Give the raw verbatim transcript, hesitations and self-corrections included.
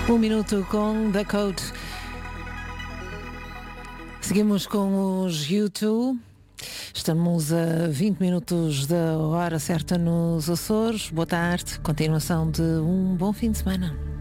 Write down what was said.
Um minuto com The Code. Seguimos com os U dois. Estamos a vinte minutos da hora certa nos Açores. Boa tarde. Continuação de um bom fim de semana.